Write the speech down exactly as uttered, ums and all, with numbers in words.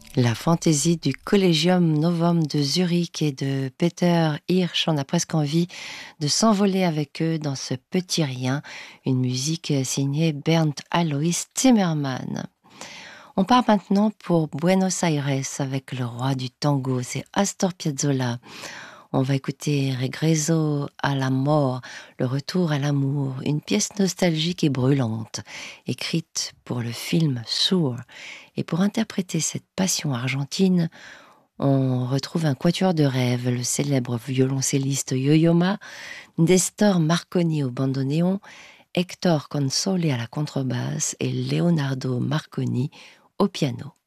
La fantaisie du Collegium Novum de Zurich et de Peter Hirsch. On a presque envie de s'envoler avec eux dans ce petit rien. Une musique signée Bernd Alois Zimmermann. On part maintenant pour Buenos Aires avec le roi du tango, c'est Astor Piazzolla. On va écouter Regreso à la mort, le retour à l'amour, une pièce nostalgique et brûlante, écrite pour le film Sour. Et pour interpréter cette passion argentine, on retrouve un quatuor de rêve, le célèbre violoncelliste Yo-Yo Ma, Nestor Marconi au bandoneon, Hector Console à la contrebasse et Leonardo Marconi au piano.